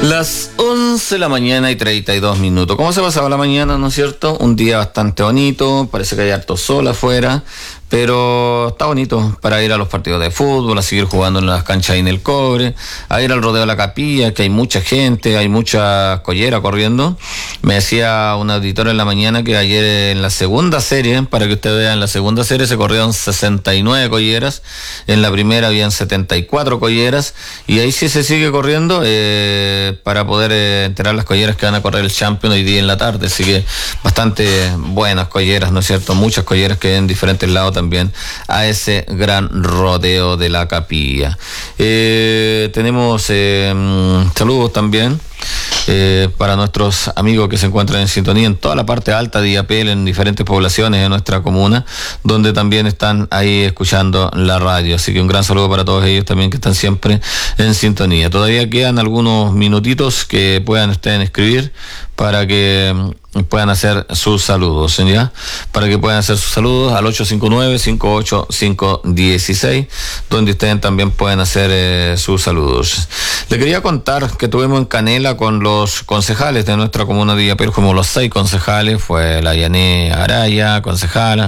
Las 11 de la mañana y 32 minutos. ¿Cómo se pasaba la mañana, no es cierto? Un día bastante bonito, parece que hay harto sol afuera, pero está bonito para ir a los partidos de fútbol, a seguir jugando en las canchas ahí en el Cobre, a ir al rodeo de la Capilla, que hay mucha gente, hay mucha collera corriendo. Me decía un auditor en la mañana que ayer en la segunda serie, para que usted vea, en la segunda serie se corrieron 69 colleras, en la primera habían 74 colleras, y ahí sí se sigue corriendo para poder enterar las colleras que van a correr el Champion hoy día en la tarde. Así que bastante buenas colleras, ¿no es cierto? Muchas colleras que hay en diferentes lados también a ese gran rodeo de la Capilla. Tenemos saludos también para nuestros amigos que se encuentran en sintonía en toda la parte alta de Illapel, en diferentes poblaciones de nuestra comuna, donde también están ahí escuchando la radio. Así que un gran saludo para todos ellos también que están siempre en sintonía. Todavía quedan algunos minutitos que puedan ustedes escribir para que puedan hacer sus saludos, ¿ya? Para que puedan hacer sus saludos al 859-585-16, donde ustedes también pueden hacer sus saludos. Le quería contar que tuvimos en Canela con los concejales de nuestra comuna de Illapel, como los 6 concejales, fue la Yané Araya, concejala,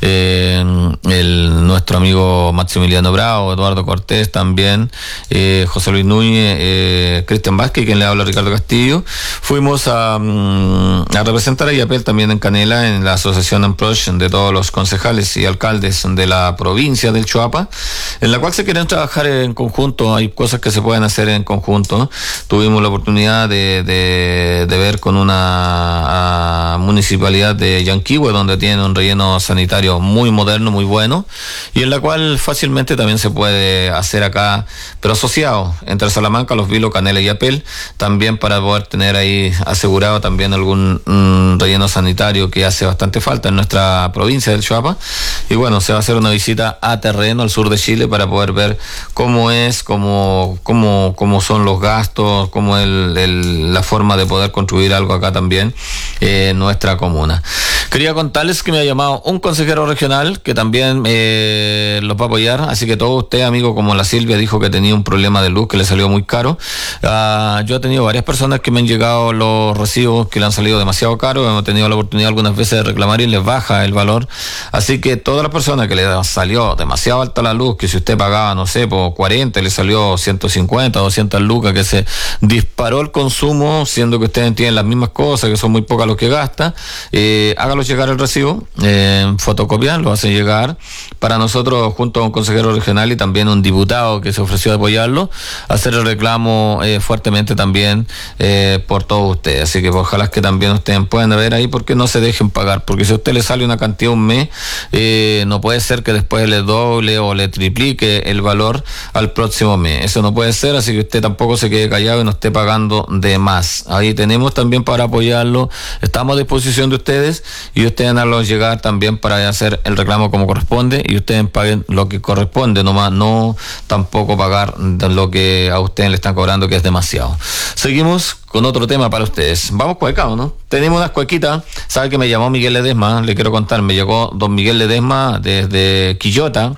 nuestro amigo Maximiliano Bravo, Eduardo Cortés también, José Luis Núñez, Cristian Vázquez, quien le habla, Ricardo Castillo. Fuimos a representar a Illapel también en Canela, en la asociación AMPROCH de todos los concejales y alcaldes de la provincia del Choapa, en la cual se quieren trabajar en conjunto. Hay cosas que se pueden hacer en conjunto. Tuvimos la oportunidad de ver con una municipalidad de Yanquihue, donde tiene un relleno sanitario muy moderno, muy bueno, y en la cual fácilmente también se puede hacer acá, pero asociado entre Salamanca, Los Vilos, Canela y Illapel, también para poder tener ahí asegurado también algún relleno sanitario que hace bastante falta en nuestra provincia del Choapa. Y bueno, se va a hacer una visita a terreno al sur de Chile para poder ver cómo es, cómo son los gastos, cómo es la forma de poder construir algo acá también en nuestra comuna. Quería contarles que me ha llamado un consejero regional que también los va a apoyar, así que todos ustedes, amigos, como la Silvia dijo que tenía un problema de luz que le salió muy caro. Yo he tenido varias personas que me han llegado los recibos que le han salido demasiado caros, hemos tenido la oportunidad algunas veces de reclamar y les baja el valor, así que todas las personas que le salió demasiado alta la luz, que si usted pagaba, no sé, por 40, le salió 150, 200 lucas, que se disparó el consumo, siendo que ustedes tienen las mismas cosas, que son muy pocas los que gasta, hágalo llegar el recibo, fotocopian, lo hacen llegar para nosotros, junto a un consejero regional y también un diputado que se ofreció a apoyarlo, hacer el reclamo fuertemente también por todos ustedes. Así que ojalá que también ustedes puedan ver ahí, porque no se dejen pagar, porque si a usted le sale una cantidad un mes, no puede ser que después le doble o le triplique el valor al próximo mes. Eso no puede ser, así que usted tampoco se quede callado y no esté pagando de más. Ahí tenemos también para apoyarlo, estamos a disposición de ustedes, y ustedes háganlo llegar también para hacer el reclamo como corresponde, y ustedes paguen lo que corresponde, nomás, no tampoco pagar lo que a ustedes le están cobrando, que es demasiado. Seguimos con otro tema para ustedes. Vamos cuecados, ¿no? Tenemos unas cuequitas. ¿Sabe que me llamó Miguel Ledesma? Le quiero contar, me llegó don Miguel Ledesma desde Quillota.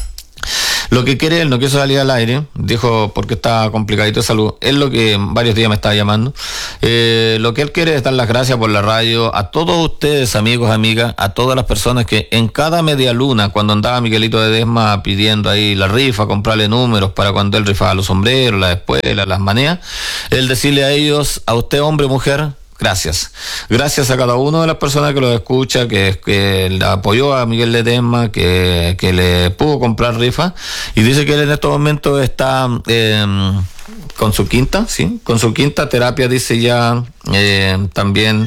Lo que quiere, él no quiso salir al aire, dijo porque está complicadito de salud. Es lo que varios días me estaba llamando. Lo que él quiere es dar las gracias por la radio a todos ustedes, amigos, amigas, a todas las personas que en cada media luna, cuando andaba Miguelito Ledesma pidiendo ahí la rifa, comprarle números para cuando él rifaba los sombreros, las espuelas, las maneas, él decirle a ellos, a usted, hombre, mujer, gracias. Gracias a cada una de las personas que lo escucha, que le apoyó a Miguel Ledesma, que le pudo comprar rifa, y dice que él en estos momentos está con su quinta, ¿sí? Con su quinta terapia, dice ya, también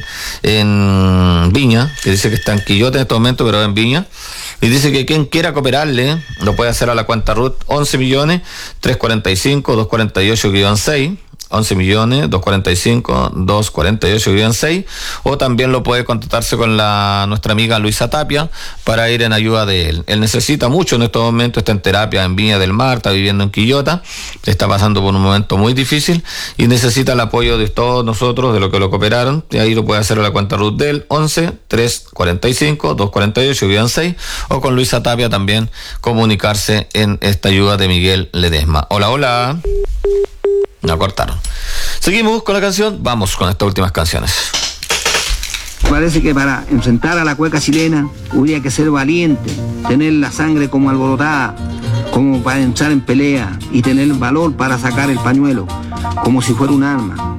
en Viña, que dice que está en Quillota en estos momentos, pero en Viña. Y dice que quien quiera cooperarle lo puede hacer a la cuenta RUT 11.345.248-6, 11.245.248-6, o también lo puede contactarse con nuestra amiga Luisa Tapia para ir en ayuda de él. Él necesita mucho en estos momentos, está en terapia en Viña del Mar, está viviendo en Quillota, está pasando por un momento muy difícil y necesita el apoyo de todos nosotros, de los que lo cooperaron, y ahí lo puede hacer a la cuenta RUT del 11.345.248-6, o con Luisa Tapia también comunicarse en esta ayuda de Miguel Ledesma. Hola, hola. No cortaron. Seguimos con la canción, vamos con estas últimas canciones. Parece que para enfrentar a la cueca chilena habría que ser valiente, tener la sangre como alborotada, como para entrar en pelea y tener valor para sacar el pañuelo, como si fuera un arma.